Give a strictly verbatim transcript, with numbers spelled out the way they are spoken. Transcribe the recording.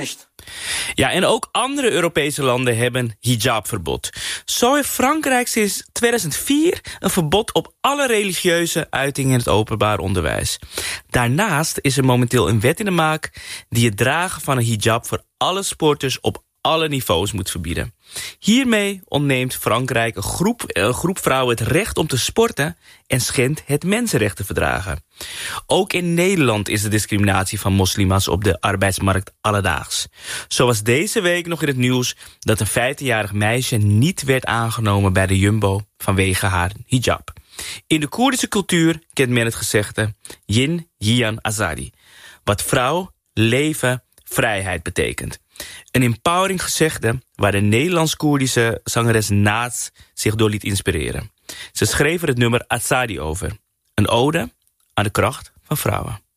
Ja, en ook andere Europese landen hebben hijabverbod. Zo heeft Frankrijk sinds tweeduizend vier een verbod op alle religieuze uitingen in het openbaar onderwijs. Daarnaast is er momenteel een wet in de maak die het dragen van een hijab voor alle sporters op alle niveaus moet verbieden. Hiermee ontneemt Frankrijk een groep, een groep vrouwen het recht om te sporten en schendt het mensenrechtenverdragen. Ook in Nederland is de discriminatie van moslima's op de arbeidsmarkt alledaags. Zo was deze week nog in het nieuws dat een vijftienjarig meisje niet werd aangenomen bij de Jumbo vanwege haar hijab. In de Koerdische cultuur kent men het gezegde Yin, Jian, Azadi, wat vrouw, leven, vrijheid betekent. Een empowering gezegde waar de Nederlands-Koerdische zangeres Naaz zich door liet inspireren. Ze schreef er het nummer Azadi over. Een ode aan de kracht van vrouwen.